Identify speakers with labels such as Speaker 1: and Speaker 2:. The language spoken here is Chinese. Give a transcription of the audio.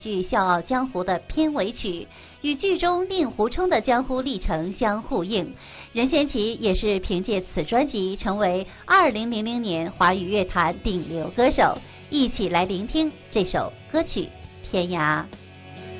Speaker 1: 剧《笑傲江湖》的片尾曲，与剧中令狐冲的江湖历程相呼应。任贤齐也是凭借此专辑成为2000年华语乐坛顶流歌手。一起来聆听这首歌曲《天涯》。